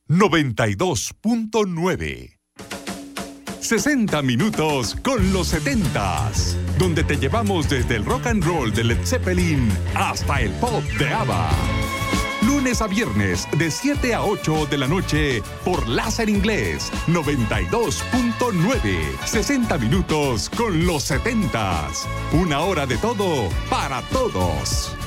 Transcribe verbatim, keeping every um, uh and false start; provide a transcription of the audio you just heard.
noventa y dos punto nueve. sesenta minutos con los setentas, donde te llevamos desde el rock and roll de Led Zeppelin hasta el pop de ABBA. Lunes a viernes de siete a ocho de la noche por Láser Inglés noventa y dos punto nueve. sesenta minutos con los setentas. Una hora de todo para todos.